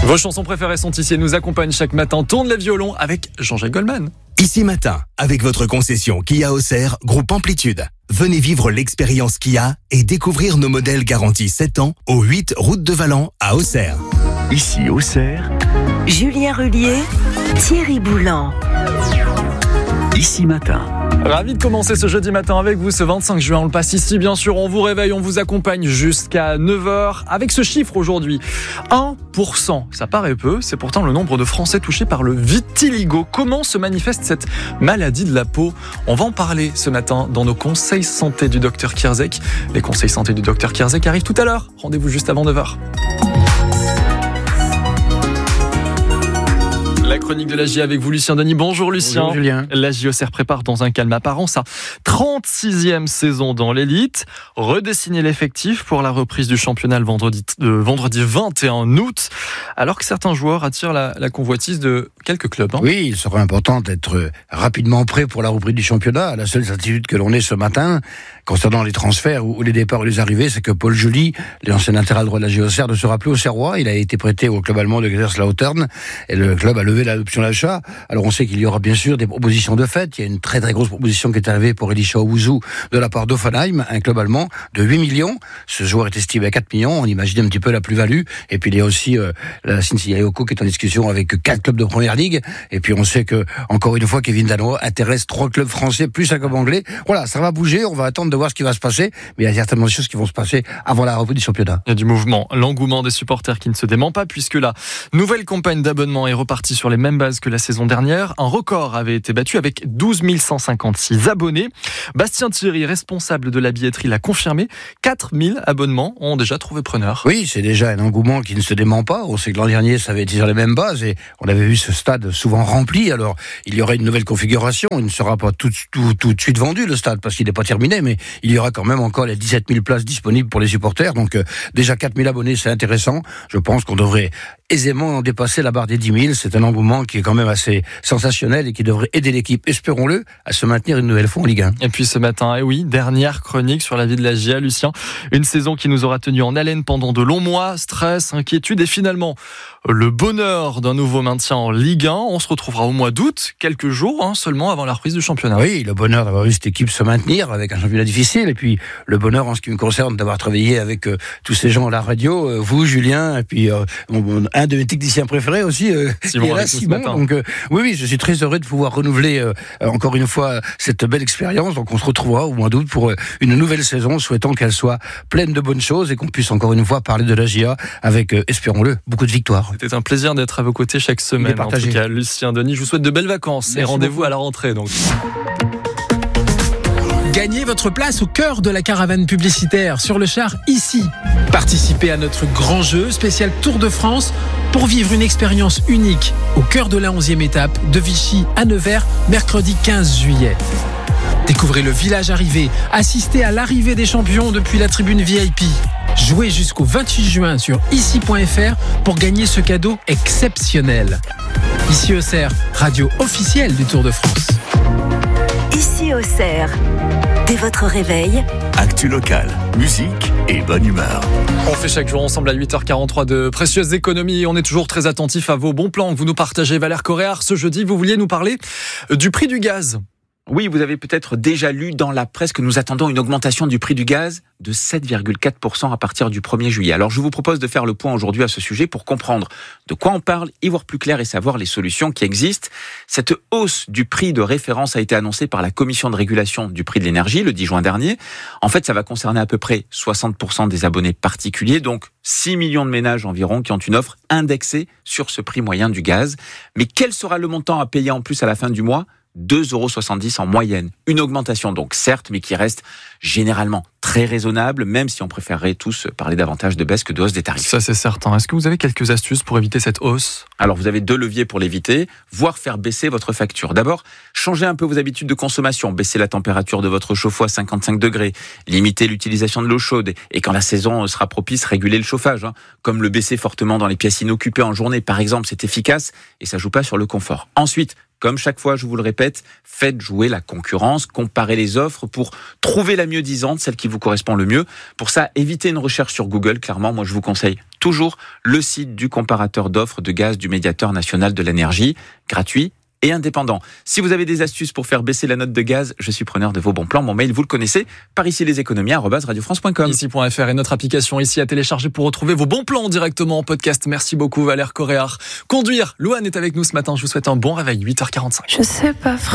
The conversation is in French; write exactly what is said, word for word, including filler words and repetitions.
Vos chansons préférées sont ici et nous accompagnent chaque matin. Tourne les violons avec Jean-Jacques Goldman. Ici Matin, avec votre concession Kia Auxerre, groupe Amplitude. Venez vivre l'expérience Kia et découvrir nos modèles garantis sept ans au huit route de Valent à Auxerre. Ici Auxerre, Julien Rullier, Thierry Boulan. Ici Matin. Ravi de commencer ce jeudi matin avec vous, ce vingt-cinq juin. On le passe ici, bien sûr. On vous réveille, on vous accompagne jusqu'à neuf heures. Avec ce chiffre aujourd'hui, un pour cent. Ça paraît peu, c'est pourtant le nombre de Français touchés par le vitiligo. Comment se manifeste cette maladie de la peau ? On va en parler ce matin dans nos conseils santé du docteur Kierzek. Les conseils santé du docteur Kierzek arrivent tout à l'heure. Rendez-vous juste avant neuf heures. La chronique de la J A avec vous, Lucien Denis. Bonjour Lucien. Bonjour Julien. La J Auxerre prépare dans un calme apparent sa trente-sixième saison dans l'élite. Redessiner l'effectif pour la reprise du championnat le vendredi, euh, vendredi vingt et un août. Alors que certains joueurs attirent la, la convoitise de quelques clubs. Hein. Oui, il sera important d'être rapidement prêt pour la reprise du championnat. La seule certitude que l'on ait ce matin, concernant les transferts ou les départs ou les arrivées, c'est que Paul Joly, l'ancien latéral droit de la J Auxerre, ne sera plus au Serrois. Il a été prêté au club allemand de Kaiserslautern et le club a levé l'option d'achat. Alors on sait qu'il y aura bien sûr des propositions de fait. Il y a une très très grosse proposition qui est arrivée pour Elisha Owusu de la part d'Offenheim, un club allemand de huit millions. Ce joueur est estimé à quatre millions. On imagine un petit peu la plus-value. Et puis il y a aussi euh, la Cincinnati Oko qui est en discussion avec quatre clubs de première ligue. Et puis on sait que, encore une fois, Kevin Danois intéresse trois clubs français plus un club anglais. Voilà, ça va bouger. On va attendre de voir ce qui va se passer. Mais il y a certainement des choses qui vont se passer avant la reprise du championnat. Il y a du mouvement, l'engouement des supporters qui ne se dément pas puisque la nouvelle campagne d'abonnement est repartie sur les mêmes bases que la saison dernière. Un record avait été battu avec douze mille cent cinquante-six abonnés. Bastien Thierry, responsable de la billetterie, l'a confirmé. quatre mille abonnements ont déjà trouvé preneur. Oui, c'est déjà un engouement qui ne se dément pas. On sait que l'an dernier, ça avait été sur les mêmes bases et on avait vu ce stade souvent rempli. Alors, il y aurait une nouvelle configuration. Il ne sera pas tout, tout, tout de suite vendu, le stade, parce qu'il n'est pas terminé, mais il y aura quand même encore les dix-sept mille places disponibles pour les supporters. Donc, euh, déjà quatre mille abonnés, c'est intéressant. Je pense qu'on devrait aisément dépasser la barre des dix mille. C'est un engouement qui est quand même assez sensationnel et qui devrait aider l'équipe, espérons-le, à se maintenir une nouvelle fois en Ligue un. Et puis ce matin, eh oui, dernière chronique sur la vie de la J A, Lucien. Une saison qui nous aura tenu en haleine pendant de longs mois, stress, inquiétude et finalement le bonheur d'un nouveau maintien en Ligue un. On se retrouvera au mois d'août, quelques jours hein, seulement avant la reprise du championnat. Oui, le bonheur d'avoir vu cette équipe se maintenir avec un championnat difficile et puis le bonheur en ce qui me concerne d'avoir travaillé avec euh, tous ces gens à la radio, euh, vous Julien et puis euh, mon, un de mes techniciens préférés aussi, euh, Simon, qui est là, Simon. Donc euh, oui, oui, je suis très heureux de pouvoir renouveler euh, encore une fois cette belle expérience. Donc on se retrouvera au mois d'août pour euh, une nouvelle saison, souhaitant qu'elle soit pleine de bonnes choses et qu'on puisse encore une fois parler de la J A avec, euh, espérons-le, beaucoup de victoires. C'était un plaisir d'être à vos côtés chaque semaine. En tout cas, Lucien Denis, je vous souhaite de belles vacances. Merci et rendez-vous beaucoup à la rentrée. Donc. Gagnez votre place au cœur de la caravane publicitaire sur le char ici. Participez à notre grand jeu spécial Tour de France pour vivre une expérience unique au cœur de la onzième étape de Vichy à Nevers, mercredi quinze juillet. Découvrez le village arrivé, assistez à l'arrivée des champions depuis la tribune V I P. Jouez jusqu'au vingt-huit juin sur ici point f r pour gagner ce cadeau exceptionnel. Ici Auxerre, radio officielle du Tour de France. Ici Auxerre, dès votre réveil, actu locale, musique et bonne humeur. On fait chaque jour ensemble à huit heures quarante-trois de précieuses économies. On est toujours très attentif à vos bons plans que vous nous partagez. Valère Coréard, ce jeudi, vous vouliez nous parler du prix du gaz. Oui, vous avez peut-être déjà lu dans la presse que nous attendons une augmentation du prix du gaz de sept virgule quatre pour cent à partir du premier juillet. Alors je vous propose de faire le point aujourd'hui à ce sujet pour comprendre de quoi on parle, y voir plus clair et savoir les solutions qui existent. Cette hausse du prix de référence a été annoncée par la Commission de régulation du prix de l'énergie le dix juin dernier. En fait, ça va concerner à peu près soixante pour cent des abonnés particuliers, donc six millions de ménages environ qui ont une offre indexée sur ce prix moyen du gaz. Mais quel sera le montant à payer en plus à la fin du mois ? deux euros soixante-dix en moyenne. Une augmentation donc certes, mais qui reste généralement très raisonnable, même si on préférerait tous parler davantage de baisse que de hausse des tarifs. Ça c'est certain. Est-ce que vous avez quelques astuces pour éviter cette hausse ? Alors vous avez deux leviers pour l'éviter, voire faire baisser votre facture. D'abord, changez un peu vos habitudes de consommation, baissez la température de votre chauffe-eau à cinquante-cinq degrés, limitez l'utilisation de l'eau chaude et quand la saison sera propice, régulez le chauffage, hein, comme le baisser fortement dans les pièces inoccupées en journée par exemple, c'est efficace et ça joue pas sur le confort. Ensuite, Comme chaque fois, je vous le répète, faites jouer la concurrence, comparez les offres pour trouver la mieux disante, celle qui vous correspond le mieux. Pour ça, évitez une recherche sur Google. Clairement, moi, je vous conseille toujours le site du comparateur d'offres de gaz du médiateur national de l'énergie, gratuit et indépendant. Si vous avez des astuces pour faire baisser la note de gaz, je suis preneur de vos bons plans. Mon mail, vous le connaissez, par ici les économies arobase radio france point com. Ici point F R et notre application ici à télécharger pour retrouver vos bons plans directement en podcast. Merci beaucoup Valère Coréard. Conduire, Louane est avec nous ce matin. Je vous souhaite un bon réveil, huit heures quarante-cinq. Je sais pas.